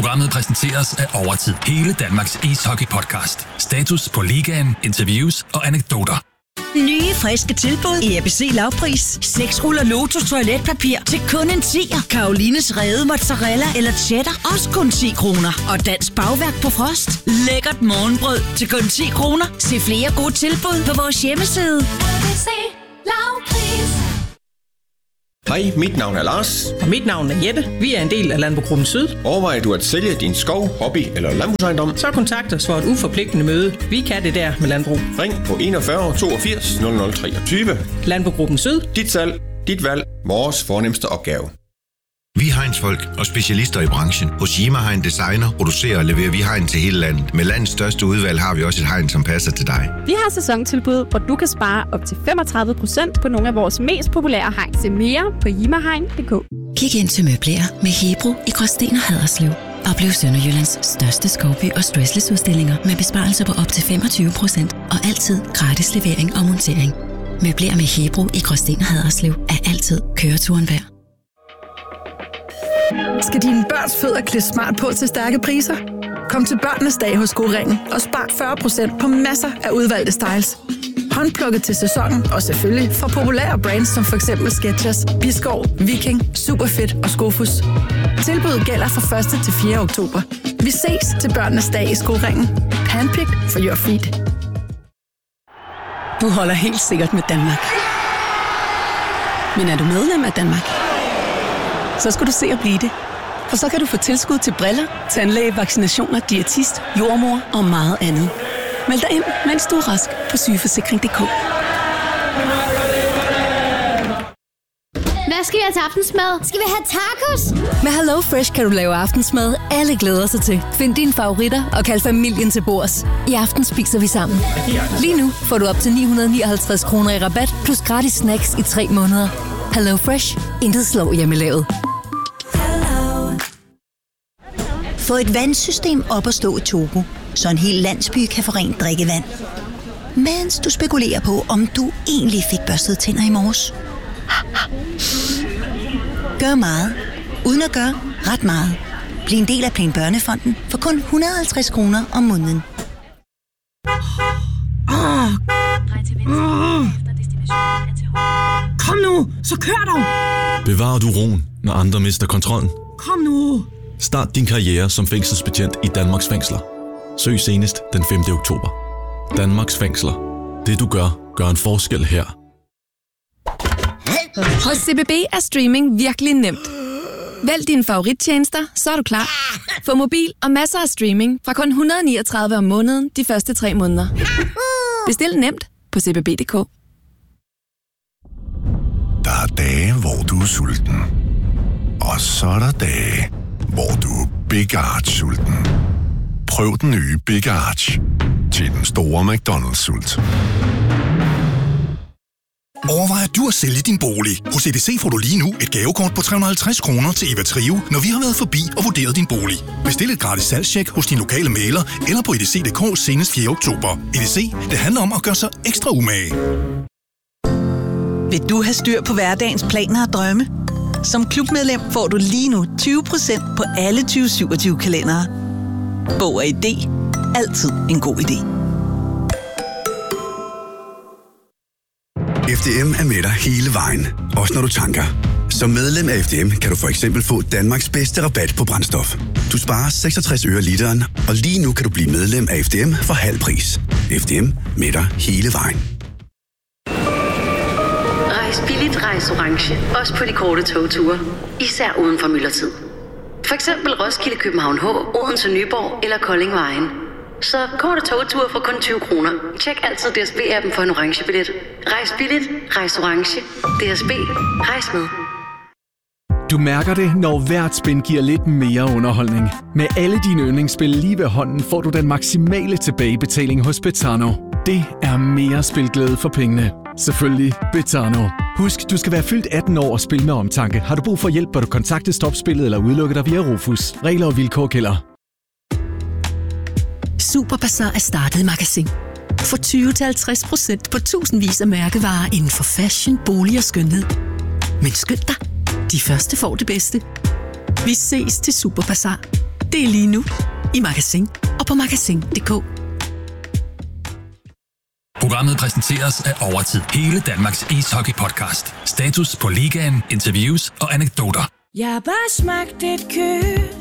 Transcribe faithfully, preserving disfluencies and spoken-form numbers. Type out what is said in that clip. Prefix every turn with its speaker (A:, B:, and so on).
A: Programmet præsenteres af Overtid, hele Danmarks ishockey-podcast. Status på ligaen, interviews og anekdoter.
B: Nye, friske tilbud i A B C lavpris. Seks ruller Lotus toiletpapir til kun en tier. Karolines rede mozzarella eller cheddar, også kun ti kroner. Og dansk bagværk på frost. Lækkert morgenbrød til kun ti kroner. Se flere gode tilbud på vores hjemmeside.
C: A B C lavpris.
D: Hej, mit navn er Lars.
E: Og mit navn er Jette. Vi er en del af Landbrugsgruppen Syd.
D: Overvejer du at sælge din skov, hobby eller landbrugsejendom?
E: Så kontakt os for et uforpligtende møde. Vi kan det der med landbrug.
D: Ring på enogfyrre toogfirs nul nul treogtyve.
E: Landbrugsgruppen Syd.
D: Dit salg, dit valg, vores fornemste opgave.
F: Vi er hegnsfolk og specialister i branchen. Hos Jima Hegn Designer producerer og leverer vi hegn til hele landet. Med landets største udvalg har vi også et hegn, som passer til dig.
G: Vi har sæsontilbud, hvor du kan spare op til femogtredive procent på nogle af vores mest populære hegn. Se mere på jimahegn punktum d k.
H: Kig ind til møbler med Hebro i Gråsten og Haderslev. Oplev Sønderjyllands største skovby og stressless-udstillinger med besparelser på op til femogtyve procent og altid gratis levering og montering. Møbler med Hebro i Gråsten og Haderslev er altid køreturen værd.
I: Skal dine børns fødder klæde smart på til stærke priser? Kom til Børnenes Dag hos Go-Ringen og spar fyrre procent på masser af udvalgte styles. Håndplukket til sæsonen og selvfølgelig for populære brands som for eksempel Skechers, Biskov, Viking, Superfit og Skofus. Tilbuddet gælder fra første til fjerde oktober. Vi ses til Børnenes Dag i Go-Ringen. Handpicked for your feet.
J: Du holder helt sikkert med Danmark. Men er du medlem af Danmark? Så skal du se at blive det. For så kan du få tilskud til briller, tandlæge, vaccinationer, diætist, jordmor og meget andet. Meld dig ind, mens du er rask på sygeforsikring punktum d k.
C: Hvad skal vi have til aftensmad? Skal vi have tacos?
K: Med Hello Fresh kan du lave aftensmad, alle glæder sig til. Find dine favoritter og kald familien til bords. I aften spiser vi sammen. Lige nu får du op til ni hundrede nioghalvtreds kroner i rabat, plus gratis snacks i tre måneder. Hello Fresh. Intet slår hjemmelavet.
B: Få et vandsystem op at stå i Togo, så en hel landsby kan få rent drikkevand. Mens du spekulerer på, om du egentlig fik børstet tænder i morges. Gør meget, uden at gøre ret meget. Bliv en del af Plan Børnefonden for kun et hundrede og halvtreds kroner om måneden.
J: Oh. Oh. Kom nu, så kør dog!
L: Bevarer du roen, når andre mister kontrollen?
J: Kom nu!
L: Start din karriere som fængselsbetjent i Danmarks fængsler. Søg senest den femte oktober. Danmarks fængsler. Det du gør, gør en forskel her.
K: Hos C B B er streaming virkelig nemt. Vælg dine favorittjenester, så er du klar. Få mobil og masser af streaming fra kun et hundrede og niogtredive om måneden de første tre måneder. Bestil nemt på c b b punktum d k.
M: Der er dage, hvor du er sulten. Og så er der dage, hvor du er Big Arch-sulten. Prøv den nye Big Arch til den store McDonald's-sult.
N: Overvejer du at sælge din bolig? Hos E D C får du lige nu et gavekort på tre hundrede og halvtreds kroner til Eva Trio, når vi har været forbi og vurderet din bolig. Bestil et gratis salgstjek hos din lokale mægler eller på edc punktum d k senest fjerde oktober. E D C, det handler om at gøre sig ekstra umage.
O: Vil du have styr på hverdagens planer og drømme? Som klubmedlem får du lige nu tyve procent på alle tyve syvogtyve kalendere. Bog og idé. Altid en god idé.
P: F D M er med dig hele vejen, også når du tanker. Som medlem af F D M kan du for eksempel få Danmarks bedste rabat på brændstof. Du sparer seksogtres øre literen, og lige nu kan du blive medlem af F D M for halv pris. F D M med dig hele vejen.
Q: Rejs billigt, rejs orange. Også på de korte togture. Især uden for myldretid. For eksempel Roskilde, København H, Odense, Nyborg eller Kolding Vejen. Så korte togture for kun tyve kroner. Tjek altid D S B-appen for en orange billet. Rejs billigt, rejs orange. D S B, rejs med.
R: Du mærker det, når hvert spin giver lidt mere underholdning. Med alle dine yndlingsspil lige ved hånden får du den maksimale tilbagebetaling hos Betano. Det er mere spilglæde for pengene. Selvfølgelig Betano. Husk, du skal være fyldt atten år og spille med omtanke. Har du brug for hjælp, bør du kontakte Stopspillet eller udelukke dig via Rufus. Regler og vilkår gælder.
H: Superbazar er startet i magasin. Få tyve til halvtreds procent på tusindvis af mærkevarer inden for fashion, bolig og skønhed. Men skynd dig, de første får det bedste. Vi ses til Superbazar.
J: Det er lige nu i Magasin og på magasin punktum d k.
A: Programmet præsenteres af Overtid. Hele Danmarks ishockey-podcast. Status på ligaen, interviews og anekdoter.
S: Jeg har bare smagt et køb